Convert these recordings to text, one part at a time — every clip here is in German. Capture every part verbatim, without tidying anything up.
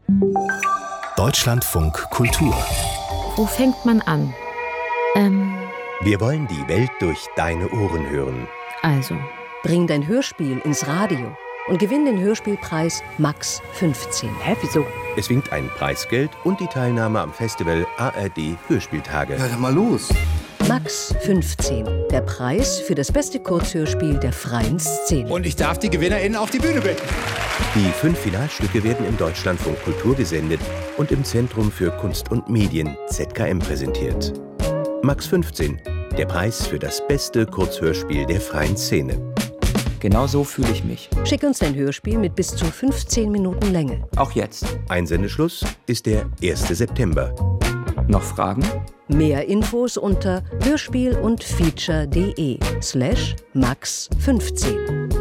Deutschlandfunk Kultur. Wo fängt man an? Ähm, Wir wollen die Welt durch deine Ohren hören. also, Bring dein Hörspiel ins Radio und gewinn den Hörspielpreis Max fünfzehn. hä, wieso? Es winkt ein Preisgeld und die Teilnahme am Festival A R D Hörspieltage. Ja, dann mal los. Max fünfzehn, der Preis für das beste Kurzhörspiel der freien Szene. Und ich darf die GewinnerInnen auf die Bühne bitten. Die fünf Finalstücke werden im Deutschlandfunk Kultur gesendet und im Zentrum für Kunst und Medien Z K M präsentiert. Max fünfzehn, der Preis für das beste Kurzhörspiel der freien Szene. Genau so fühle ich mich. Schick uns dein Hörspiel mit bis zu fünfzehn Minuten Länge. Auch jetzt. Einsendeschluss ist der erste September. Noch Fragen? Mehr Infos unter hörspiel und feature.de slash max fünfzehn.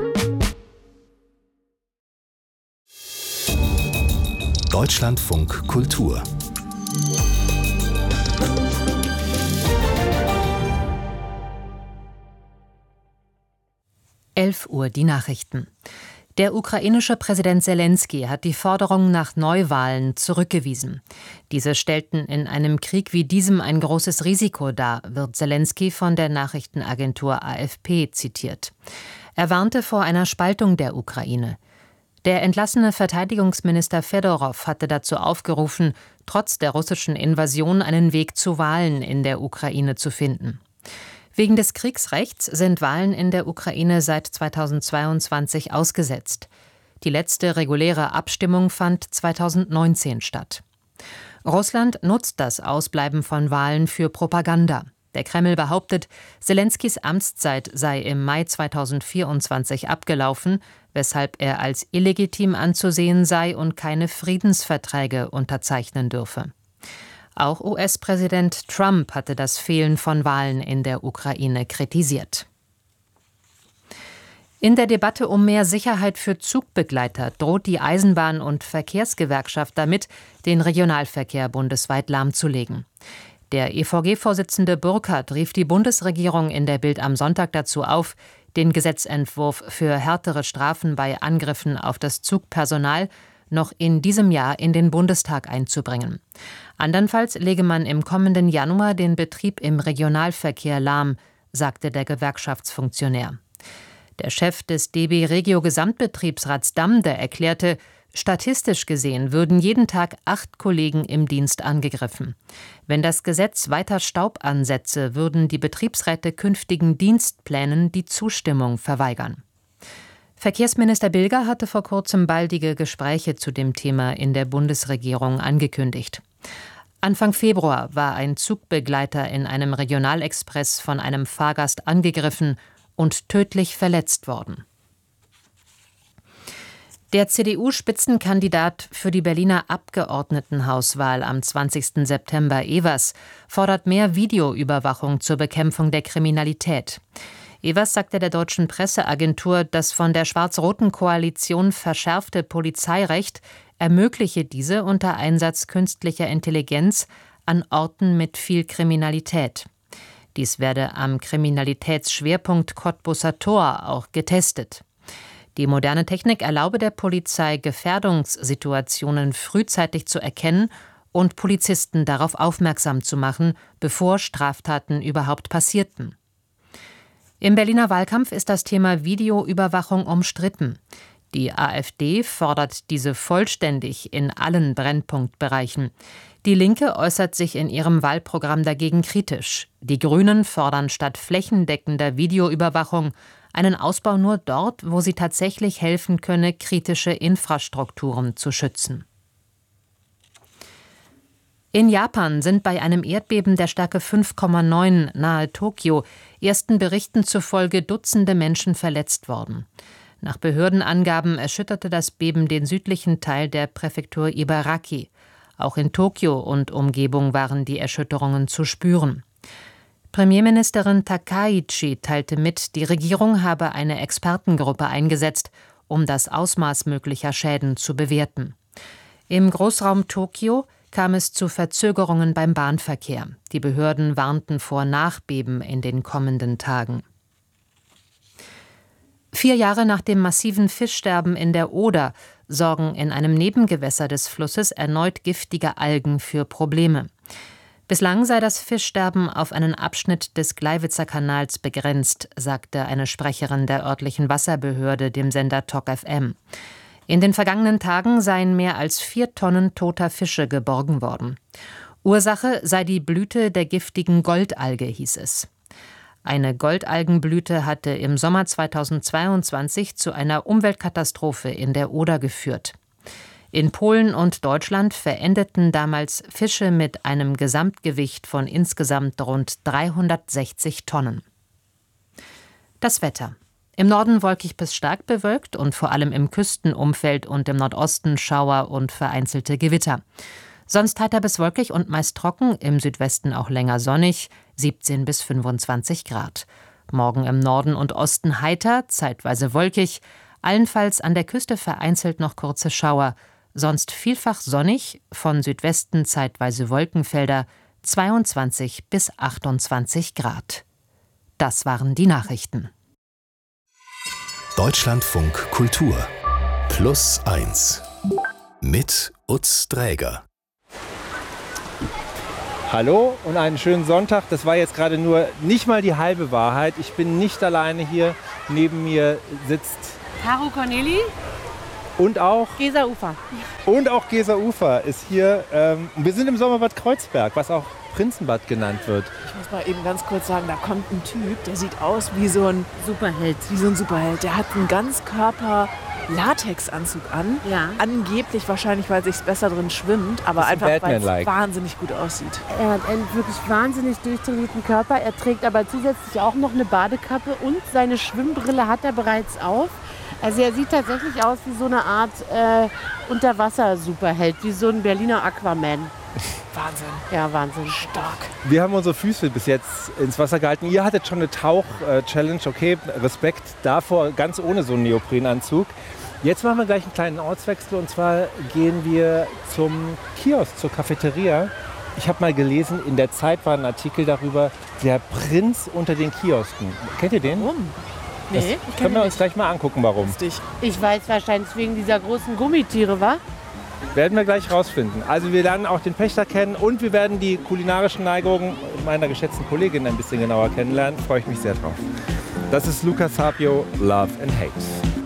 Deutschlandfunk Kultur. elf Uhr die Nachrichten. Der ukrainische Präsident Selenskyj hat die Forderung nach Neuwahlen zurückgewiesen. Diese stellten in einem Krieg wie diesem ein großes Risiko dar, wird Selenskyj von der Nachrichtenagentur A F P zitiert. Er warnte vor einer Spaltung der Ukraine. Der entlassene Verteidigungsminister Fedorow hatte dazu aufgerufen, trotz der russischen Invasion einen Weg zu Wahlen in der Ukraine zu finden. Wegen des Kriegsrechts sind Wahlen in der Ukraine seit zweitausendzweiundzwanzig ausgesetzt. Die letzte reguläre Abstimmung fand zweitausendneunzehn statt. Russland nutzt das Ausbleiben von Wahlen für Propaganda. Der Kreml behauptet, Selenskys Amtszeit sei im Mai zweitausendvierundzwanzig abgelaufen, weshalb er als illegitim anzusehen sei und keine Friedensverträge unterzeichnen dürfe. Auch U S-Präsident Trump hatte das Fehlen von Wahlen in der Ukraine kritisiert. In der Debatte um mehr Sicherheit für Zugbegleiter droht die Eisenbahn- und Verkehrsgewerkschaft damit, den Regionalverkehr bundesweit lahmzulegen. Der E V G-Vorsitzende Burkhardt rief die Bundesregierung in der Bild am Sonntag dazu auf, den Gesetzentwurf für härtere Strafen bei Angriffen auf das Zugpersonal noch in diesem Jahr in den Bundestag einzubringen. Andernfalls lege man im kommenden Januar den Betrieb im Regionalverkehr lahm, sagte der Gewerkschaftsfunktionär. Der Chef des D B Regio Gesamtbetriebsrats Damde erklärte, statistisch gesehen würden jeden Tag acht Kollegen im Dienst angegriffen. Wenn das Gesetz weiter Staub ansetze, würden die Betriebsräte künftigen Dienstplänen die Zustimmung verweigern. Verkehrsminister Bilger hatte vor kurzem baldige Gespräche zu dem Thema in der Bundesregierung angekündigt. Anfang Februar war ein Zugbegleiter in einem Regionalexpress von einem Fahrgast angegriffen und tödlich verletzt worden. Der C D U-Spitzenkandidat für die Berliner Abgeordnetenhauswahl am zwanzigsten September, Evers, fordert mehr Videoüberwachung zur Bekämpfung der Kriminalität. Evers sagte der deutschen Presseagentur, das von der schwarz-roten Koalition verschärfte Polizeirecht ermögliche diese unter Einsatz künstlicher Intelligenz an Orten mit viel Kriminalität. Dies werde am Kriminalitätsschwerpunkt Cottbusser Tor auch getestet. Die moderne Technik erlaube der Polizei, Gefährdungssituationen frühzeitig zu erkennen und Polizisten darauf aufmerksam zu machen, bevor Straftaten überhaupt passierten. Im Berliner Wahlkampf ist das Thema Videoüberwachung umstritten. Die AfD fordert diese vollständig in allen Brennpunktbereichen. Die Linke äußert sich in ihrem Wahlprogramm dagegen kritisch. Die Grünen fordern statt flächendeckender Videoüberwachung einen Ausbau nur dort, wo sie tatsächlich helfen könne, kritische Infrastrukturen zu schützen. In Japan sind bei einem Erdbeben der Stärke fünf Komma neun nahe Tokio ersten Berichten zufolge Dutzende Menschen verletzt worden. Nach Behördenangaben erschütterte das Beben den südlichen Teil der Präfektur Ibaraki. Auch in Tokio und Umgebung waren die Erschütterungen zu spüren. Premierministerin Takaichi teilte mit, die Regierung habe eine Expertengruppe eingesetzt, um das Ausmaß möglicher Schäden zu bewerten. Im Großraum Tokio kam es zu Verzögerungen beim Bahnverkehr. Die Behörden warnten vor Nachbeben in den kommenden Tagen. Vier Jahre nach dem massiven Fischsterben in der Oder sorgen in einem Nebengewässer des Flusses erneut giftige Algen für Probleme. Bislang sei das Fischsterben auf einen Abschnitt des Gleiwitzer Kanals begrenzt, sagte eine Sprecherin der örtlichen Wasserbehörde dem Sender Tok F M. In den vergangenen Tagen seien mehr als vier Tonnen toter Fische geborgen worden. Ursache sei die Blüte der giftigen Goldalge, hieß es. Eine Goldalgenblüte hatte im Sommer zweitausendzweiundzwanzig zu einer Umweltkatastrophe in der Oder geführt. In Polen und Deutschland verendeten damals Fische mit einem Gesamtgewicht von insgesamt rund dreihundertsechzig Tonnen. Das Wetter. Im Norden wolkig bis stark bewölkt und vor allem im Küstenumfeld und im Nordosten Schauer und vereinzelte Gewitter. Sonst heiter bis wolkig und meist trocken, im Südwesten auch länger sonnig, siebzehn bis fünfundzwanzig Grad. Morgen im Norden und Osten heiter, zeitweise wolkig, allenfalls an der Küste vereinzelt noch kurze Schauer, sonst vielfach sonnig, von Südwesten zeitweise Wolkenfelder, zweiundzwanzig bis achtundzwanzig Grad. Das waren die Nachrichten. Deutschlandfunk Kultur Plus eins mit Utz Dräger. Hallo und einen schönen Sonntag. Das war jetzt gerade nur nicht mal die halbe Wahrheit. Ich bin nicht alleine hier. Neben mir sitzt Caro Corneli und auch Gesa Ufer. Und auch Gesa Ufer ist hier. Ähm, wir sind im Sommerbad Kreuzberg, was auch Prinzenbad genannt wird. Ich muss mal eben ganz kurz sagen, da kommt ein Typ, der sieht aus wie so ein Superheld. Wie so ein Superheld. Der hat einen Ganzkörper-Latexanzug an. Ja. Angeblich wahrscheinlich, weil es sich besser drin schwimmt, aber einfach, weil es wahnsinnig gut aussieht. Er hat einen wirklich wahnsinnig durchtrainierten Körper. Er trägt aber zusätzlich auch noch eine Badekappe und seine Schwimmbrille hat er bereits auf. Also er sieht tatsächlich aus wie so eine Art äh, Unterwasser-Superheld, wie so ein Berliner Aquaman. Wahnsinn. Ja, Wahnsinn. Stark. Wir haben unsere Füße bis jetzt ins Wasser gehalten. Ihr hattet schon eine Tauch-Challenge. Okay, Respekt davor, ganz ohne so einen Neoprenanzug. Jetzt machen wir gleich einen kleinen Ortswechsel. Und zwar gehen wir zum Kiosk, zur Cafeteria. Ich habe mal gelesen, in der Zeit war ein Artikel darüber, der Prinz unter den Kiosken. Kennt ihr den? Warum? Das nee, ich können wir uns nicht. gleich mal angucken, warum. Ich weiß wahrscheinlich wegen dieser großen Gummitiere, wa? Werden wir gleich rausfinden. Also wir lernen auch den Pächter kennen und wir werden die kulinarischen Neigungen meiner geschätzten Kollegin ein bisschen genauer kennenlernen. Freue ich mich sehr drauf. Das ist Luca Sapio, Love and Hate.